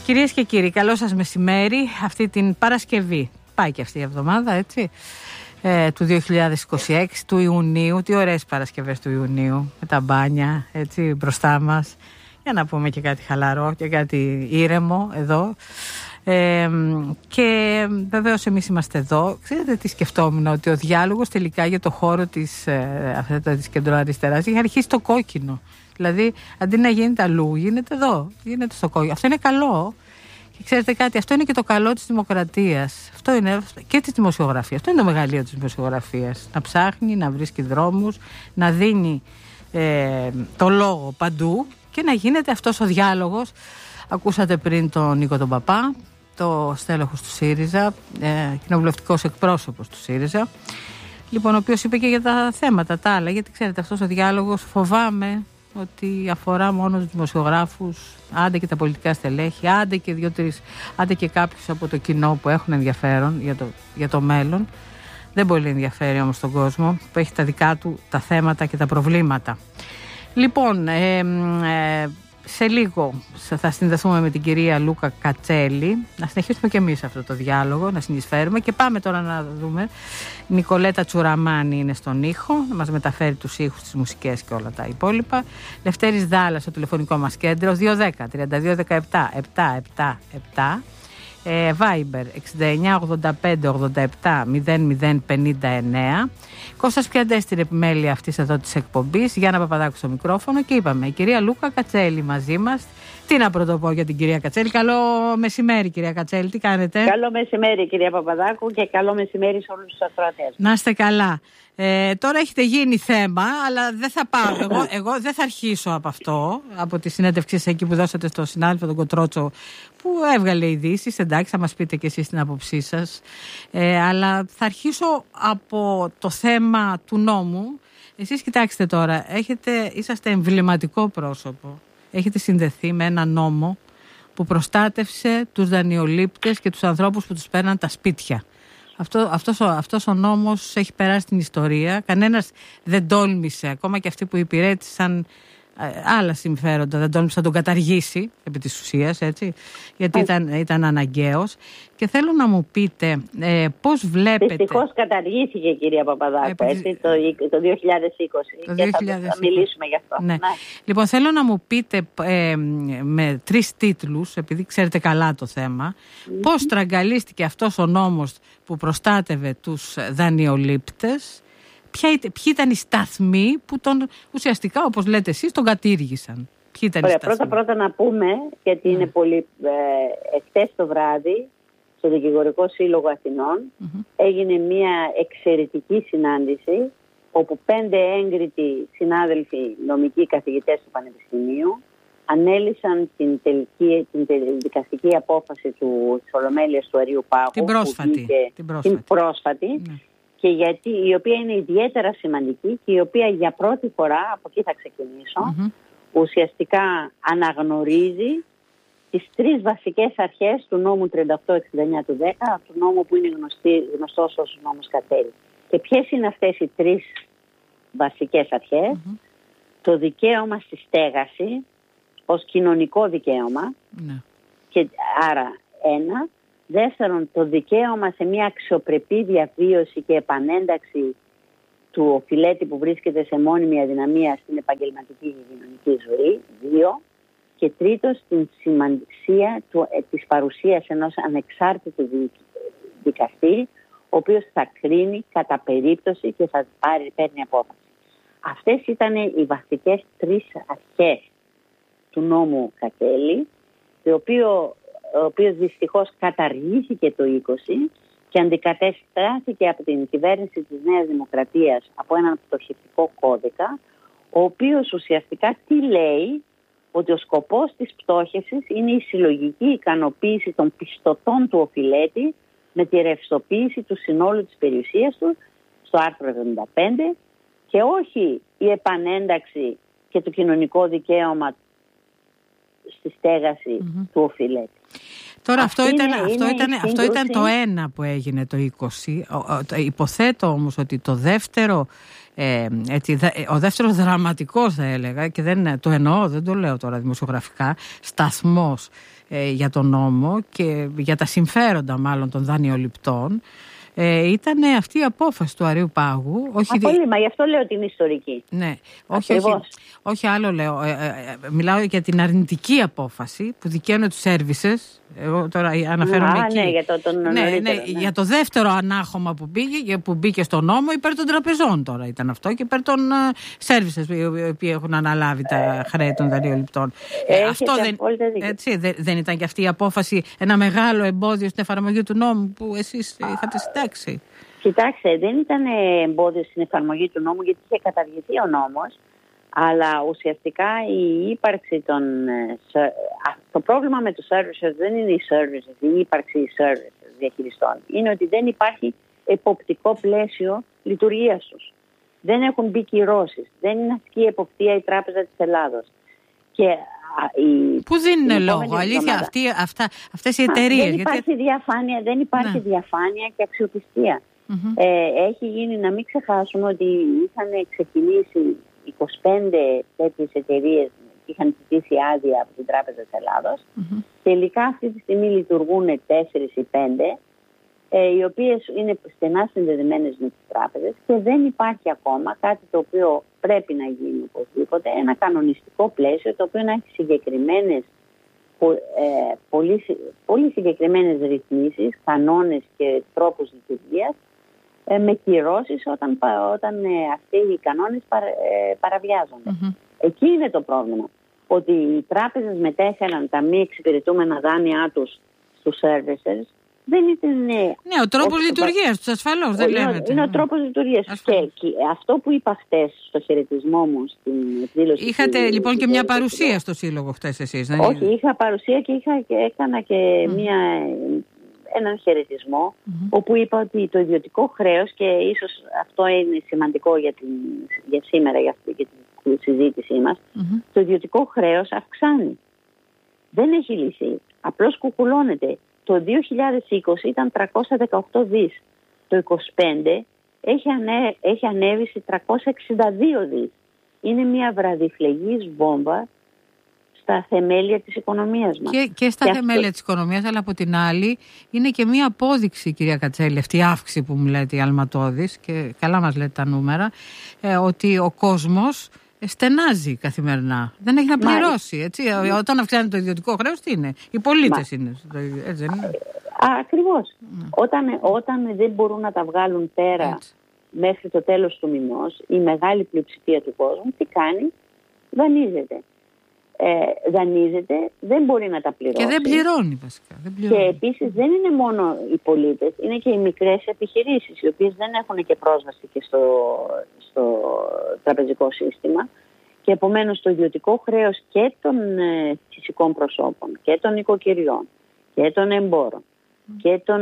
Κυρίες και κύριοι, καλό σας μεσημέρι. Αυτή την Παρασκευή, πάει και αυτή η εβδομάδα, έτσι, του 2026, του Ιουνίου. Τι ωραίες Παρασκευές του Ιουνίου, με τα μπάνια, έτσι, μπροστά μας. Για να πούμε και κάτι χαλαρό και κάτι ήρεμο εδώ. Και βεβαίως εμείς είμαστε εδώ. Ξέρετε τι σκεφτόμουν? Ότι ο διάλογος τελικά για το χώρο της κεντροαριστεράς είχε αρχίσει το κόκκινο. Δηλαδή αντί να γίνεται αλλού, γίνεται εδώ, γίνεται στο κόκκινο. Αυτό είναι καλό. Και ξέρετε κάτι, αυτό είναι και το καλό της δημοκρατίας. Αυτό είναι και της δημοσιογραφίας. Αυτό είναι το μεγαλείο της δημοσιογραφίας. Να ψάχνει, να βρίσκει δρόμους, να δίνει το λόγο παντού και να γίνεται αυτός ο διάλογος. Ακούσατε πριν τον Νίκο τον Παπά, το στέλεχος του ΣΥΡΙΖΑ, κοινοβουλευτικός εκπρόσωπος του ΣΥΡΙΖΑ, λοιπόν, ο οποίος είπε και για τα θέματα τα άλλα, γιατί ξέρετε αυτός ο διάλογος φοβάμαι ότι αφορά μόνο τους δημοσιογράφους, άντε και τα πολιτικά στελέχη, άντε και δύο-τρεις, άντε και κάποιους από το κοινό που έχουν ενδιαφέρον για το μέλλον. Δεν πολύ ενδιαφέρει όμως τον κόσμο που έχει τα δικά του τα θέματα και τα προβλήματα. Λοιπόν, σε λίγο θα συνδεθούμε με την κυρία Λούκα Κατσέλη, να συνεχίσουμε και εμείς αυτό το διάλογο, να συνεισφέρουμε, και πάμε τώρα να δούμε. Η Νικολέτα Τσουραμάνη είναι στον ήχο, να μας μεταφέρει τους ήχους, τις μουσικές και όλα τα υπόλοιπα. Λευτέρης Δάλας στο τηλεφωνικό μας κέντρο, 210-3217-777. Viber 69-85-87-0059. Κώστας Πιαντές στην επιμέλεια αυτής εδώ της εκπομπής, Γιάννα Παπαδάκου στο μικρόφωνο, και είπαμε η κυρία Λούκα Κατσέλη μαζί μας. Τι να πρωτοπώ για την κυρία Κατσέλη? Καλό μεσημέρι κυρία Κατσέλη, τι κάνετε? Καλό μεσημέρι κυρία Παπαδάκου και καλό μεσημέρι σε όλους τους ακροατές. Να είστε καλά. Τώρα έχετε γίνει θέμα, αλλά δεν θα πάω. Εγώ δεν θα αρχίσω από αυτό, από τη συνέντευξη εκεί που δώσατε στο συνάδελφο τον Κοτρότσο, που έβγαλε ειδήσεις. Εντάξει, θα μας πείτε και εσείς την άποψή σας. Αλλά θα αρχίσω από το θέμα του νόμου. Εσείς κοιτάξτε τώρα, είσαστε εμβληματικό πρόσωπο. Έχετε συνδεθεί με ένα νόμο που τους δανειολήπτες και τους ανθρώπους που τους παίρναν τα σπίτια. Αυτός ο νόμος έχει περάσει στην ιστορία. Κανένας δεν τόλμησε, ακόμα και αυτοί που υπηρέτησαν άλλα συμφέροντα, δεν τόλμησε να τον καταργήσει επί της ουσίας, έτσι, γιατί ήταν αναγκαίος. Και θέλω να μου πείτε πώς βλέπετε... Δυστυχώς καταργήθηκε κυρία Παπαδάκου, έτσι, το 2020 και θα μιλήσουμε γι' αυτό. Ναι. Λοιπόν, θέλω να μου πείτε με 3 τίτλους, επειδή ξέρετε καλά το θέμα, πώς τραγαλίστηκε αυτός ο νόμος που προστάτευε τους δανειολήπτες. Ποιοι ήταν οι σταθμοί που ουσιαστικά, όπως λέτε εσείς, τον κατήργησαν? Πρώτα να πούμε, γιατί είναι πολύ... εχθές το βράδυ, στο Δικηγορικό Σύλλογο Αθηνών, έγινε μια εξαιρετική συνάντηση, όπου 5 έγκριτοι συνάδελφοι νομικοί καθηγητές του Πανεπιστημίου ανέλησαν την δικαστική απόφαση της Ολομέλειας του Αριού Πάγου, την πρόσφατη. Ναι. Και η οποία είναι ιδιαίτερα σημαντική και η οποία για πρώτη φορά, από εκεί θα ξεκινήσω, ουσιαστικά αναγνωρίζει τις 3 βασικές αρχές του νόμου 3869 του 10, του νόμου που είναι γνωστός ως νόμος Κατσέλη. Και ποιες είναι αυτές οι 3 βασικές αρχές? Το δικαίωμα στη στέγαση ως κοινωνικό δικαίωμα, και άρα 1. Δεύτερον, το δικαίωμα σε μια αξιοπρεπή διαβίωση και επανένταξη του οφειλέτη που βρίσκεται σε μόνιμη αδυναμία στην επαγγελματική και κοινωνική ζωή. 2. Και τρίτος, την σημασία της παρουσίας ενός ανεξάρτητου δικαστή, ο οποίος θα κρίνει κατά περίπτωση και θα παίρνει απόφαση. Αυτές ήταν οι βασικές 3 αρχές του νόμου Κατσέλη, ο οποίος δυστυχώς καταργήθηκε το 20 και αντικαταστάθηκε από την κυβέρνηση της Νέας Δημοκρατίας από έναν πτωχευτικό κώδικα, ο οποίος ουσιαστικά τι λέει? Ότι ο σκοπός της πτώχευσης είναι η συλλογική ικανοποίηση των πιστωτών του οφειλέτη με τη ρευστοποίηση του συνόλου της περιουσίας του, στο άρθρο 75, και όχι η επανένταξη και το κοινωνικό δικαίωμα στη στέγαση του οφειλέτη. Τώρα αυτό ήταν το ένα που έγινε το 20. Υποθέτω όμως ότι το δεύτερο, ο δεύτερος δραματικός θα έλεγα, και δεν το εννοώ, δεν το λέω τώρα δημοσιογραφικά, σταθμός για τον νόμο και για τα συμφέροντα μάλλον των δανειοληπτών, ήταν αυτή η απόφαση του Αρείου Πάγου. Μα γι' αυτό λέω ότι είναι ιστορική. Ναι, όχι άλλο λέω. Μιλάω για την αρνητική απόφαση που δικαίωνε τους services. Εγώ τώρα αναφέρομαι εκεί. Για το δεύτερο ανάχωμα που μπήκε στο νόμο υπέρ των τραπεζών τώρα ήταν αυτό και υπέρ των services οι οποίοι έχουν αναλάβει τα χρέη των δανειοληπτών. Αυτό δεν ήταν και αυτή η απόφαση ένα μεγάλο εμπόδιο στην εφαρμογή του νόμου που εσείς είχατε συντάξει? Κοιτάξτε, δεν ήταν εμπόδιο στην εφαρμογή του νόμου, γιατί είχε καταργηθεί ο νόμος, αλλά ουσιαστικά η ύπαρξη των... Το πρόβλημα με τους services δεν είναι οι services, η ύπαρξη services διαχειριστών. Είναι ότι δεν υπάρχει εποπτικό πλαίσιο λειτουργίας τους. Δεν έχουν μπει κυρώσεις, δεν είναι ασκή εποπτεία η Τράπεζα της Ελλάδος. Πού δίνουν λόγο, αλήθεια, αυτές οι εταιρείες? Δεν υπάρχει διαφάνεια και αξιοπιστία. Έχει γίνει, να μην ξεχάσουμε ότι είχαν ξεκινήσει 25 τέτοιες εταιρείες που είχαν ζητήσει άδεια από την Τράπεζα της Ελλάδος. Τελικά αυτή τη στιγμή λειτουργούν 4 ή 5, οι οποίες είναι στενά συνδεδεμένες με τις τράπεζες, και δεν υπάρχει ακόμα κάτι το οποίο πρέπει να γίνει οπωσδήποτε, ένα κανονιστικό πλαίσιο το οποίο να έχει συγκεκριμένες, πολύ συγκεκριμένες ρυθμίσεις, κανόνες και τρόπους λειτουργίας, με κυρώσεις όταν αυτοί οι κανόνες παραβιάζονται. Εκεί είναι το πρόβλημα. Ότι οι τράπεζες μετέφεραν τα μη εξυπηρετούμενα δάνειά τους στους services. Δεν ήταν... Ναι, ο τρόπος λειτουργίας τους ασφαλώς, δεν λέμε. Είναι ο τρόπος λειτουργίας. Και αυτό που είπα χτες στο χαιρετισμό μου στην εκδήλωση... Είχατε λοιπόν και μια παρουσία στο Σύλλογο χτες εσείς? Όχι, είχα παρουσία και έκανα και έναν χαιρετισμό, όπου είπα ότι το ιδιωτικό χρέος, και ίσως αυτό είναι σημαντικό για σήμερα, για τη συζήτησή μας, το ιδιωτικό χρέος αυξάνει. Δεν έχει λυθεί. Απλώς κουκουλώνεται. Το 2020 ήταν 318 δις. Το 2025 έχει ανέβει σε 362 δις. Είναι μια βραδιφλεγής βόμβα στα θεμέλια της οικονομίας μας. Και στα θεμέλια της οικονομίας, αλλά από την άλλη είναι και μία απόδειξη, κυρία Κατσέλη, αυτή η αύξηση που μου λέτε, η αλματώδης, και καλά μας λέτε τα νούμερα, ότι ο κόσμος στενάζει καθημερινά. Δεν έχει να πληρώσει. Έτσι. Όταν αυξάνει το ιδιωτικό χρέος, τι είναι? Οι πολίτες είναι. Έτσι, είναι. Ακριβώς. Όταν δεν μπορούν να τα βγάλουν πέρα μέχρι το τέλος του μηνός, η μεγάλη πλειοψηφία του κόσμου τι κάνει? Δανείζεται, δεν μπορεί να τα πληρώσει. Και δεν πληρώνει βασικά. Και επίσης δεν είναι μόνο οι πολίτες, είναι και οι μικρές επιχειρήσεις, οι οποίες δεν έχουν και πρόσβαση και στο τραπεζικό σύστημα, και επομένως το ιδιωτικό χρέος και των φυσικών προσώπων και των οικοκυριών και των εμπόρων και των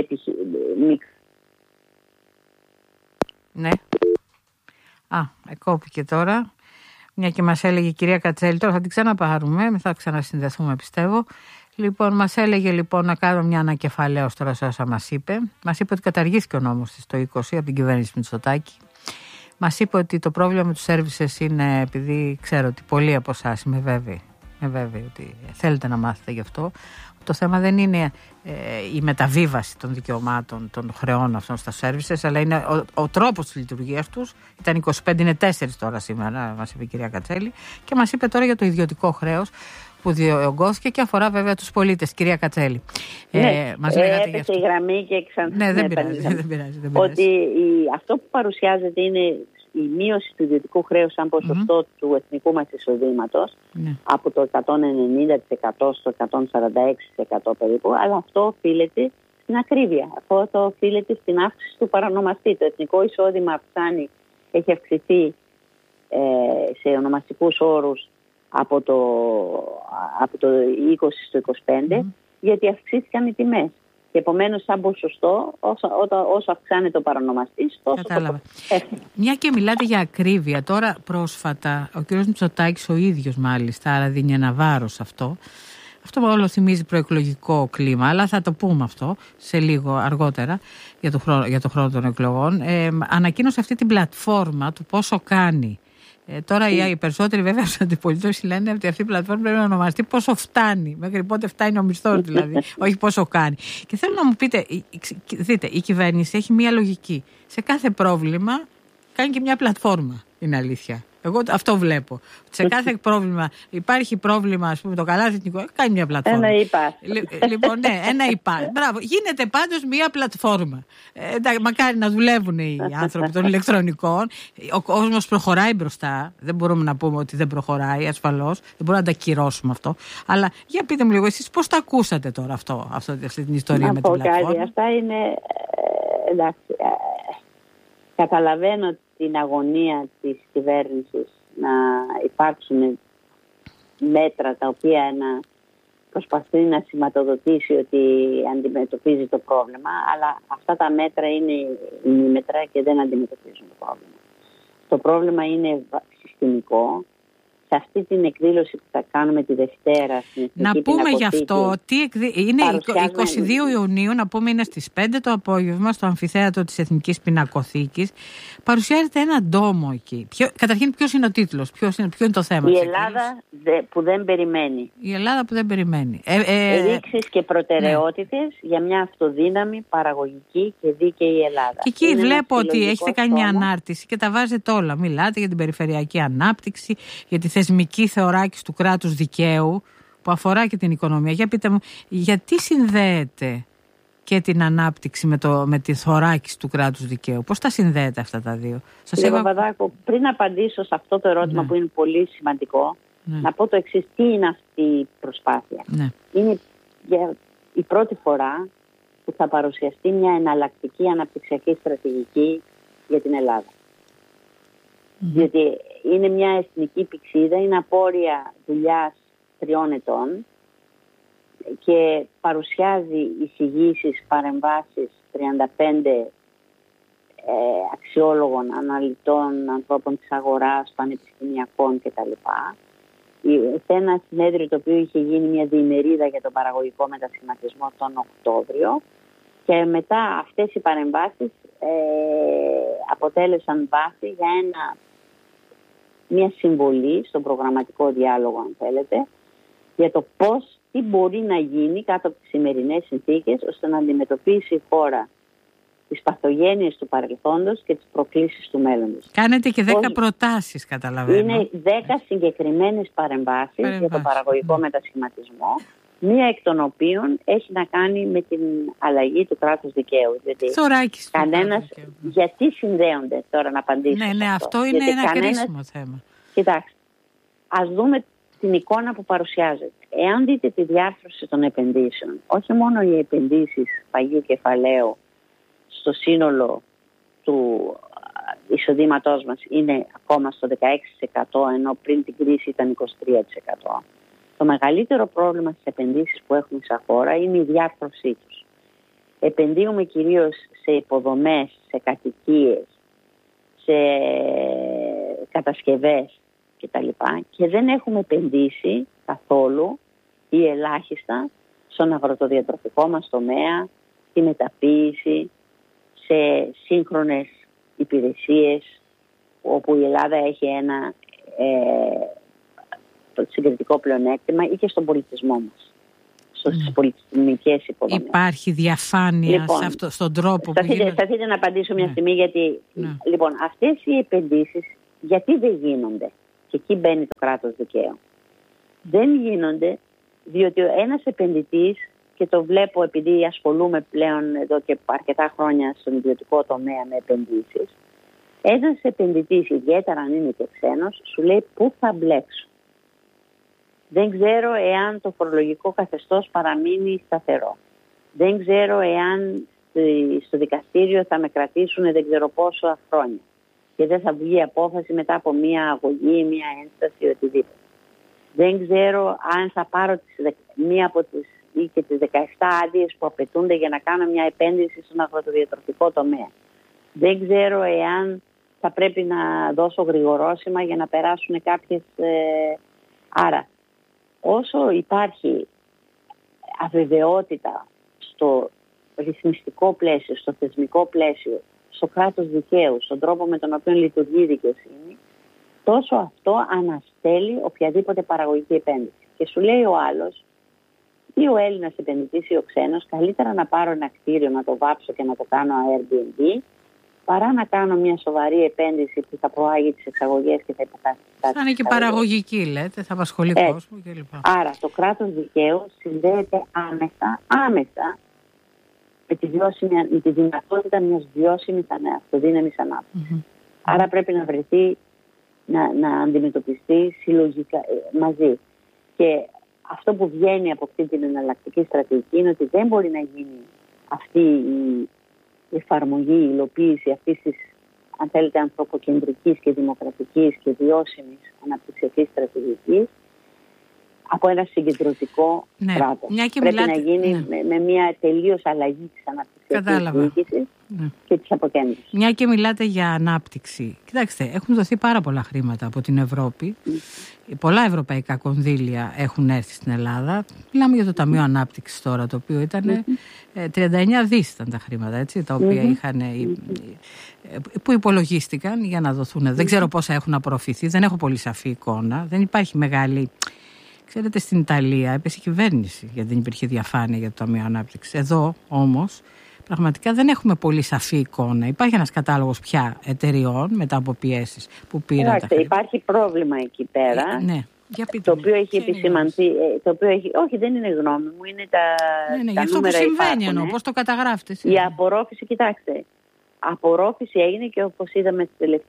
Ναι. Εκόπηκε τώρα. Μια και μας έλεγε η κυρία Κατσέλη, τώρα θα την ξαναπάρουμε, θα ξανασυνδεθούμε πιστεύω. Λοιπόν, μας έλεγε λοιπόν να κάνουμε μια ανακεφαλαίωση τώρα σε όσα μας είπε. Μας είπε ότι καταργήθηκε ο νόμος της το 20 από την κυβέρνηση Μητσοτάκη. Μας είπε ότι το πρόβλημα με τους services είναι, επειδή ξέρω ότι πολλοί από εσάς, είμαι βέβαιη ότι θέλετε να μάθετε γι' αυτό, το θέμα δεν είναι η μεταβίβαση των δικαιωμάτων των χρεών αυτών στα services, αλλά είναι ο τρόπος της λειτουργίας τους. Ήταν 25, είναι 4 τώρα σήμερα, μας είπε η κυρία Κατσέλη, και μας είπε τώρα για το ιδιωτικό χρέος που διωγγώθηκε και αφορά βέβαια τους πολίτες. Κυρία Κατσέλη, μας λέγατε γι' αυτό. Η γραμμή και ξανά. Ναι, δεν πειράζει. Ότι αυτό που παρουσιάζεται είναι η μείωση του ιδιωτικού χρέους σαν ποσοστό του εθνικού μας εισοδήματος, από το 190% στο 146% περίπου, αλλά αυτό οφείλεται στην ακρίβεια. Αυτό οφείλεται στην αύξηση του παρανομαστή. Το εθνικό εισόδημα έχει αυξηθεί σε ονομαστικούς όρους από το 20 στο 25, γιατί αυξήθηκαν οι τιμές. Και επομένως, σαν ποσοστό, όσο αυξάνεται ο παρονομαστής, τόσο. Κατάλαβα. Μια και μιλάτε για ακρίβεια, τώρα πρόσφατα ο κ. Μητσοτάκης ο ίδιος μάλιστα, άρα δίνει ένα βάρος αυτό, Αυτό όλο θυμίζει προεκλογικό κλίμα, αλλά θα το πούμε αυτό σε λίγο αργότερα για το χρόνο των εκλογών. Ανακοίνωσε αυτή την πλατφόρμα του πόσο κάνει. Τώρα οι περισσότεροι βέβαια στην αντιπολίτευση λένε ότι αυτή η πλατφόρμα πρέπει να ονομαστεί πόσο φτάνει, μέχρι πότε φτάνει ο μισθός δηλαδή, όχι πόσο κάνει. Και θέλω να μου πείτε, δείτε, η κυβέρνηση έχει μία λογική. Σε κάθε πρόβλημα κάνει και μια πλατφόρμα, είναι αλήθεια. Εγώ αυτό βλέπω. Σε κάθε πρόβλημα, υπάρχει πρόβλημα, ας πούμε, το καλάθι εθνικό, κάνει μια πλατφόρμα. Ένα υπάρχει. Λοιπόν, ναι, ένα υπάρχει. Μπράβο. Γίνεται πάντως μια πλατφόρμα. Μακάρι να δουλεύουν οι άνθρωποι των ηλεκτρονικών. Ο κόσμος προχωράει μπροστά. Δεν μπορούμε να πούμε ότι δεν προχωράει, ασφαλώς. Δεν μπορούμε να τα ακυρώσουμε αυτό. Αλλά για πείτε μου λίγο, εσείς πώς τα ακούσατε τώρα αυτή την ιστορία με την πλατφόρμα? Αυτά είναι. Εντάξει. Καταλαβαίνω την αγωνία της κυβέρνησης να υπάρξουν μέτρα τα οποία να προσπαθεί να σηματοδοτήσει ότι αντιμετωπίζει το πρόβλημα, αλλά αυτά τα μέτρα είναι ημίμετρα και δεν αντιμετωπίζουν το πρόβλημα. Το πρόβλημα είναι συστημικό. Σε αυτή την εκδήλωση που θα κάνουμε τη Δευτέρα στην να πούμε γι' αυτό, είναι 22 Ιουνίου, να πούμε είναι στις 5 το απόγευμα στο αμφιθέατρο της Εθνικής Πινακοθήκης. Παρουσιάζεται ένα ντόμο εκεί. Καταρχήν ποιος είναι ο τίτλος, ποιο είναι το θέμα? Η Ελλάδα που δεν περιμένει. Η Ελλάδα που δεν περιμένει. Ρήξεις και προτεραιότητες για μια αυτοδύναμη, παραγωγική και δίκαιη Ελλάδα. Και εκεί βλέπω ότι έχετε κάνει μια ανάρτηση και τα βάζετε όλα. Μιλάτε για την περιφερειακή ανάπτυξη, για τη θεσμική θεωράκιση του κράτους δικαίου που αφορά και την οικονομία. Για πείτε μου, γιατί συνδέεται και την ανάπτυξη με τη θωράκιση του κράτους δικαίου? Πώς τα συνδέεται αυτά τα δύο? Κύριε Παπαδάκου, πριν απαντήσω σε αυτό το ερώτημα που είναι πολύ σημαντικό, να πω το εξής. Τι είναι αυτή η προσπάθεια? Είναι η πρώτη φορά που θα παρουσιαστεί μια εναλλακτική αναπτυξιακή στρατηγική για την Ελλάδα. Διότι είναι μια εθνική πυξίδα, είναι απόρρια δουλειάς 3 ετών και παρουσιάζει εισηγήσεις, παρεμβάσεις 35 αξιόλογων, αναλυτών, ανθρώπων της αγοράς, πανεπιστημιακών κτλ. Σε ένα συνέδριο το οποίο είχε γίνει μια διημερίδα για τον παραγωγικό μετασχηματισμό τον Οκτώβριο, και μετά αυτές οι παρεμβάσεις αποτέλεσαν βάση για μια συμβολή στον προγραμματικό διάλογο, αν θέλετε, για το τι μπορεί να γίνει κάτω από τις σημερινές συνθήκες ώστε να αντιμετωπίσει η χώρα τις παθογένειες του παρελθόντος και τις προκλήσεις του μέλλοντος. Κάνετε και 10 προτάσεις, καταλαβαίνω. Είναι 10 συγκεκριμένες παρεμβάσεις για τον παραγωγικό μετασχηματισμό, μία εκ των οποίων έχει να κάνει με την αλλαγή του κράτους δικαίου. Θωράκιση. Γιατί συνδέονται, τώρα να απαντήσω. Ναι, αυτό είναι ένα κρίσιμο θέμα. Κοιτάξτε, ας δούμε την εικόνα που παρουσιάζεται. Εάν δείτε τη διάρθρωση των επενδύσεων, όχι μόνο οι επενδύσεις παγιού κεφαλαίου στο σύνολο του εισοδήματός μας είναι ακόμα στο 16%, ενώ πριν την κρίση ήταν 23%. Το μεγαλύτερο πρόβλημα στις επενδύσεις που έχουμε σαν χώρα είναι η διάρθρωσή τους. Επενδύουμε κυρίως σε υποδομές, σε κατοικίες, σε κατασκευές κτλ. Και δεν έχουμε επενδύσει καθόλου ή ελάχιστα στον αγροτοδιατροφικό μας τομέα, στη μεταποίηση, σε σύγχρονες υπηρεσίες, όπου η Ελλάδα έχει ένα συγκριτικό πλεονέκτημα, ή και στον πολιτισμό μας, στις πολιτισμικές υποδομές. Υπάρχει διαφάνεια στον τρόπο που γίνεται? Σταθείτε να απαντήσω μια στιγμή, γιατί λοιπόν, αυτές οι επενδύσεις γιατί δεν γίνονται? Και εκεί μπαίνει το κράτος δικαίου. Δεν γίνονται διότι ένας επενδυτής, και το βλέπω επειδή ασχολούμαι πλέον εδώ και αρκετά χρόνια στον ιδιωτικό τομέα με επενδύσεις, ένας επενδυτής, ιδιαίτερα αν είναι και ξένος, σου λέει πού θα μπλέξω. Δεν ξέρω εάν το φορολογικό καθεστώς παραμείνει σταθερό. Δεν ξέρω εάν στο δικαστήριο θα με κρατήσουν δεν ξέρω πόσο χρόνια και δεν θα βγει απόφαση μετά από μία αγωγή, μία ένσταση, οτιδήποτε. Δεν ξέρω αν θα πάρω μία από τις ή και τις 17 άδειες που απαιτούνται για να κάνω μια επένδυση στον αγροτοδιατροφικό τομέα. Δεν ξέρω εάν θα πρέπει να δώσω γρηγορόσημα για να περάσουν κάποιες... Άρα, όσο υπάρχει αβεβαιότητα στο ρυθμιστικό πλαίσιο, στο θεσμικό πλαίσιο, στο κράτος δικαίου, στον τρόπο με τον οποίο λειτουργεί η δικαιοσύνη, τόσο αυτό αναστέλει οποιαδήποτε παραγωγική επένδυση. Και σου λέει ο άλλος, ή ο Έλληνας επενδυτής ή ο ξένος, καλύτερα να πάρω ένα κτίριο, να το βάψω και να το κάνω Airbnb, παρά να κάνω μια σοβαρή επένδυση που θα προάγει τις εξαγωγές και θα υποκαταστήσει. Θα είναι και παραγωγική, λέτε, θα απασχολεί κόσμο κλπ. Άρα το κράτος δικαίου συνδέεται άμεσα με τη δυνατότητα μιας βιώσιμης αυτοδύναμης ανάπτυξης. Άρα πρέπει να βρεθεί, να αντιμετωπιστεί συλλογικά μαζί. Και αυτό που βγαίνει από αυτή την εναλλακτική στρατηγική είναι ότι δεν μπορεί να γίνει αυτή η εφαρμογή, η υλοποίηση αυτής της, αν θέλετε, ανθρωποκεντρικής και δημοκρατικής και βιώσιμης αναπτυξιακής στρατηγικής από ένα συγκεντρωτικό κράτος. Πρέπει να γίνει με μια τελείως αλλαγή της αναπτυξιακής διοίκησης και της αποκέντρωσης. Μια και μιλάτε για ανάπτυξη. Κοιτάξτε, έχουν δοθεί πάρα πολλά χρήματα από την Ευρώπη. Πολλά ευρωπαϊκά κονδύλια έχουν έρθει στην Ελλάδα. Μιλάμε για το Ταμείο Ανάπτυξης τώρα, το οποίο ήταν 39 δις ήταν τα χρήματα, έτσι, τα οποία που υπολογίστηκαν για να δοθούν. Δεν ξέρω πόσα έχουν απορροφηθεί, δεν έχω πολύ σαφή εικόνα. Δεν υπάρχει μεγάλη... Ξέρετε, στην Ιταλία έπεσε η κυβέρνηση γιατί δεν υπήρχε διαφάνεια για το Ταμείο Ανάπτυξης. Εδώ όμως πραγματικά δεν έχουμε πολύ σαφή εικόνα. Υπάρχει ένας κατάλογος πια εταιριών μετά από πιέσεις που πήραν τα χρήματα. Υπάρχει πρόβλημα εκεί πέρα. Ναι. Το οποίο έχει επισημανθεί. Όχι, δεν είναι γνώμη μου, είναι τα για αυτό που συμβαίνει εννοώ. Πώς το καταγράφετε? Η απορρόφηση, κοιτάξτε. Απορρόφηση έγινε και όπως είδαμε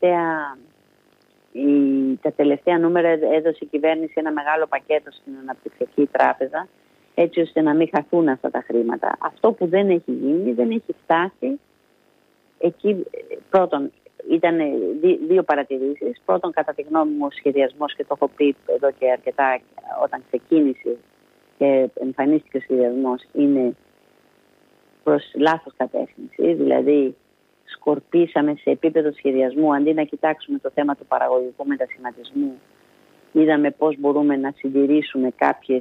τα τελευταία νούμερα έδωσε η κυβέρνηση ένα μεγάλο πακέτο στην Αναπτυξιακή Τράπεζα έτσι ώστε να μην χαθούν αυτά τα χρήματα. Αυτό που δεν έχει γίνει, δεν έχει φτάσει εκεί. Πρώτον, ήταν δύο παρατηρήσεις. Πρώτον, κατά τη γνώμη μου, ο σχεδιασμός, και το έχω πει εδώ και αρκετά όταν ξεκίνησε και εμφανίστηκε ο σχεδιασμός, είναι προς λάθος κατεύθυνση. Δηλαδή, σκορπίσαμε σε επίπεδο σχεδιασμού, αντί να κοιτάξουμε το θέμα του παραγωγικού μετασχηματισμού, είδαμε πώς μπορούμε να συντηρήσουμε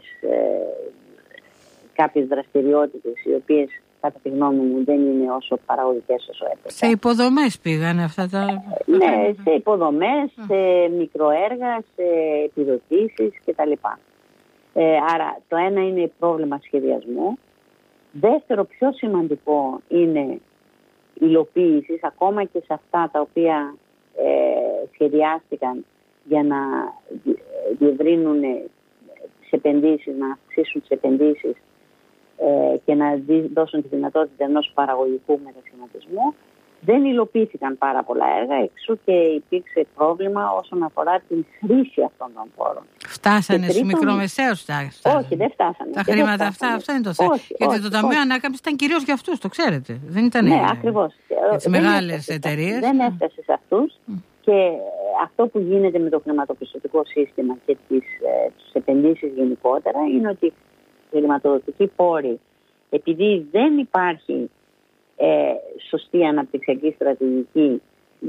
κάποιες δραστηριότητες οι οποίες κατά τη γνώμη μου δεν είναι όσο παραγωγικές όσο έπρεπε. Σε υποδομές πήγανε αυτά τα... Ναι, σε υποδομές, σε μικροέργα, σε επιδοτήσεις κτλ. Άρα το ένα είναι πρόβλημα σχεδιασμού. Δεύτερο, πιο σημαντικό είναι υλοποίησης, ακόμα και σε αυτά τα οποία σχεδιάστηκαν για να διευρύνουν τις επενδύσεις, να αυξήσουν τις επενδύσεις και να δώσουν τη δυνατότητα ενός παραγωγικού μετασχηματισμού. Δεν υλοποιήθηκαν πάρα πολλά έργα, εξού και υπήρξε πρόβλημα όσον αφορά την χρήση αυτών των πόρων. Φτάσανε στους μικρομεσαίους? Όχι, δεν φτάσανε. Τα χρήματα αυτά είναι το θέμα. Γιατί το Ταμείο Ανάκαμψης ήταν κυρίως για αυτούς, το ξέρετε. Δεν ήταν ακριβώς. Για τις μεγάλες εταιρείες. Δεν έφτασε σε αυτούς. Και αυτό που γίνεται με το χρηματοπιστωτικό σύστημα και τις επενδύσεις γενικότερα είναι ότι οι χρηματοδοτικοί πόροι, επειδή δεν υπάρχει σωστή αναπτυξιακή στρατηγική,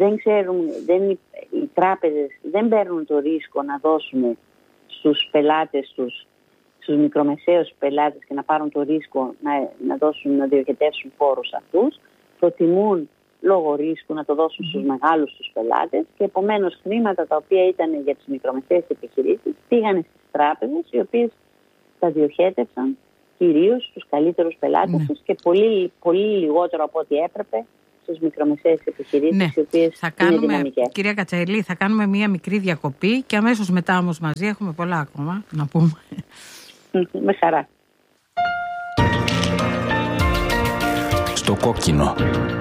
οι τράπεζες δεν παίρνουν το ρίσκο να δώσουν στους πελάτες τους, στους μικρομεσαίους πελάτες, και να πάρουν το ρίσκο να διοχετεύσουν πόρους αυτούς. Προτιμούν λόγω ρίσκου να το δώσουν στους μεγάλους τους πελάτες, και επομένως χρήματα τα οποία ήταν για τις μικρομεσαίες επιχειρήσεις πήγανε στις τράπεζες, οι οποίες τα διοχέτευσαν κυρίως στους καλύτερους πελάτες τους και πολύ, πολύ λιγότερο από ό,τι έπρεπε στις μικρομεσαίες επιχειρήσεις, οι οποίες είναι δυναμικές. Κυρία Κατσαηλή, θα κάνουμε μία μικρή διακοπή και αμέσως μετά όμως μαζί έχουμε πολλά ακόμα να πούμε. Με χαρά. Στο κόκκινο.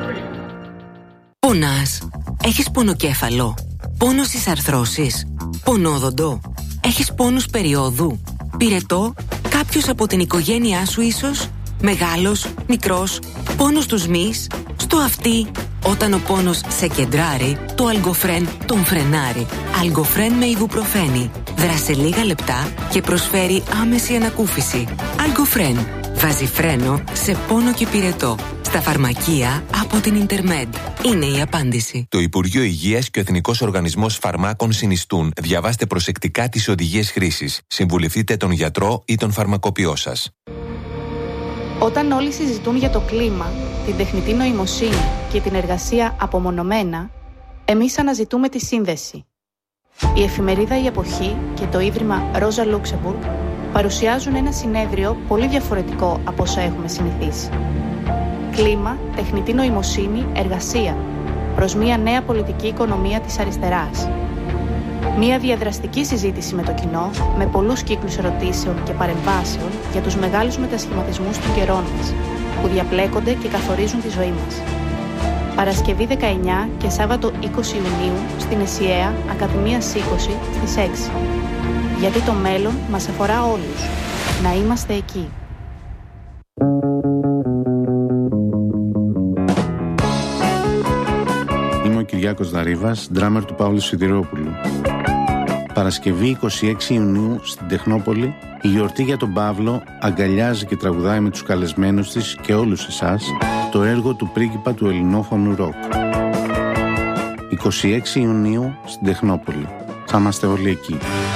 Πονάς? Έχεις πονοκέφαλο? Πόνο στις αρθρώσεις? Πονόδοντο? Έχεις πόνους περιόδου? Πυρετό? Κάποιος από την οικογένειά σου ίσως? Μεγάλος? Μικρός? Πόνος στους μυς? Στο αυτί? Όταν ο πόνος σε κεντράρει, το Αλγκοφρέν τον φρενάρει. Αλγκοφρέν με Ιβουπροφένη. Δράσε λίγα λεπτά και προσφέρει άμεση ανακούφιση. Αλγκοφρέν. Βάζει φρένο σε πόνο και πυρετό. Στα φαρμακεία από την Ιντερμέντ. Είναι η απάντηση. Το Υπουργείο Υγείας και ο Εθνικός Οργανισμός Φαρμάκων συνιστούν. Διαβάστε προσεκτικά τις οδηγίες χρήσης. Συμβουλευτείτε τον γιατρό ή τον φαρμακοποιό σας. Όταν όλοι συζητούν για το κλίμα, την τεχνητή νοημοσύνη και την εργασία απομονωμένα, εμείς αναζητούμε τη σύνδεση. Η εφημερίδα «Η Εποχή» και το Ίδρυμα Ρόζα Λούξεμπουργκ παρουσιάζουν ένα συνέδριο πολύ διαφορετικό από όσα έχουμε συνηθίσει. Κλίμα, τεχνητή νοημοσύνη, εργασία, προς μια νέα πολιτική οικονομία της αριστεράς. Μια διαδραστική συζήτηση με το κοινό, με πολλούς κύκλους ερωτήσεων και παρεμβάσεων για τους μεγάλους μετασχηματισμούς των καιρών μας, που διαπλέκονται και καθορίζουν τη ζωή μας. Παρασκευή 19 και Σάββατο 20 Ιουνίου στην ΕΣΥΑ Ακαδημίας 20 στις 6. Γιατί το μέλλον μας αφορά όλους. Να είμαστε εκεί. Είμαι ο Κυριάκος Δαρίβας, ντράμερ του Παύλου Σιδηρόπουλου. Παρασκευή 26 Ιουνίου στην Τεχνόπολη, η γιορτή για τον Παύλο αγκαλιάζει και τραγουδάει με τους καλεσμένους της και όλους εσάς το έργο του πρίγκιπα του ελληνόφωνου ροκ. 26 Ιουνίου στην Τεχνόπολη. Θα είμαστε όλοι εκεί.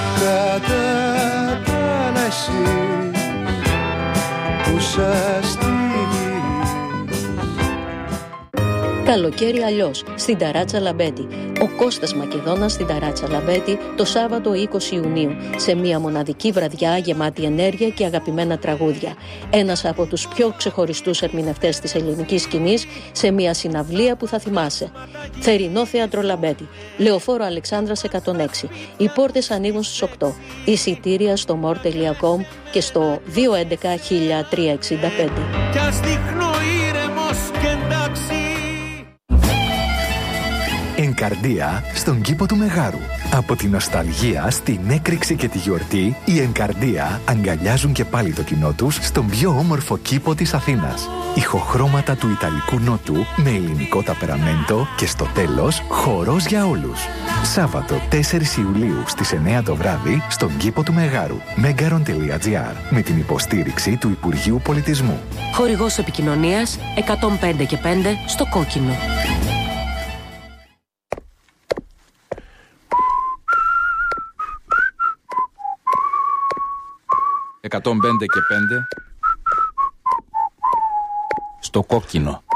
Καλοκαίρι αλλιώς, στην Ταράτσα Λαμπέτη. Ο Κώστας Μακεδόνας στην Ταράτσα Λαμπέτη το Σάββατο 20 Ιουνίου, σε μια μοναδική βραδιά γεμάτη ενέργεια και αγαπημένα τραγούδια. Ένας από τους πιο ξεχωριστούς ερμηνευτές της ελληνικής σκηνής, σε μια συναυλία που θα θυμάσαι. Θερινό Θέατρο Λαμπέτη, Λεωφόρο Αλεξάνδρας 106. Οι πόρτες ανοίγουν στις 8. Εισιτήρια στο more.com και στο 211 1365. Κι ας δείχνω ήρεμος και εντάξει. Ενκαρδία στον κήπο του Μεγάρου. Από τη νοσταλγία στην έκρηξη και τη γιορτή, οι Ενκαρδία αγκαλιάζουν και πάλι το κοινό τους στον πιο όμορφο κήπο της Αθήνας. Ηχοχρώματα του Ιταλικού Νότου με ελληνικό ταπεραμέντο και στο τέλος χορός για όλους. Σάββατο 4 Ιουλίου στις 9 το βράδυ στον κήπο του Μεγάρου. Megaron.gr με την υποστήριξη του Υπουργείου Πολιτισμού. Χορηγός επικοινωνίας 105 και 5 στο κόκκινο. 105 και 5 στο κόκκινο.